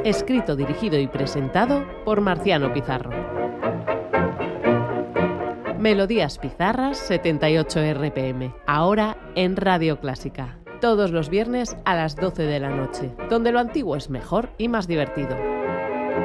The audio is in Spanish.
Escrito, dirigido y presentado por Marciano Pizarro. Melodías Pizarras 78 RPM, ahora en Radio Clásica. Todos los viernes a las 12 de la noche, donde lo antiguo es mejor y más divertido.